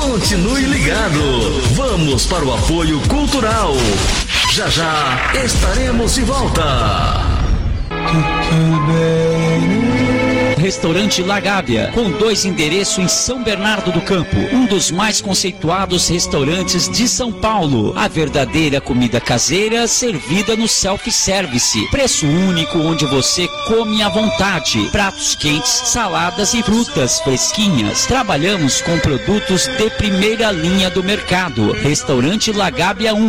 Continue ligado. Vamos para o apoio cultural. Já já estaremos de volta. Restaurante La Gávea, com 2 endereços em São Bernardo do Campo, um dos mais conceituados restaurantes de São Paulo. A verdadeira comida caseira servida no self-service. Preço único onde você come à vontade. Pratos quentes, saladas e frutas fresquinhas. Trabalhamos com produtos de primeira linha do mercado. Restaurante La Gávea 1.